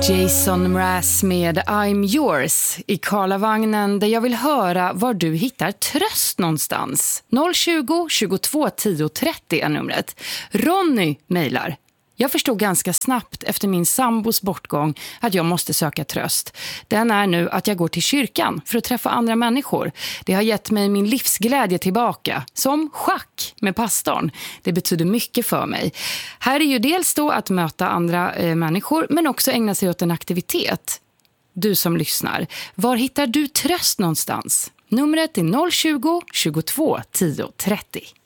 Jason Mraz med I'm Yours i Karlavagnen, där jag vill höra var du hittar tröst någonstans. 020 22 10 30 är numret. Ronny mejlar. Jag förstod ganska snabbt efter min sambos bortgång att jag måste söka tröst. Den är nu att jag går till kyrkan för att träffa andra människor. Det har gett mig min livsglädje tillbaka, som schack med pastorn. Det betyder mycket för mig. Här är ju dels då att möta andra människor, men också ägna sig åt en aktivitet. Du som lyssnar, var hittar du tröst någonstans? Numret är 020 22 10 30.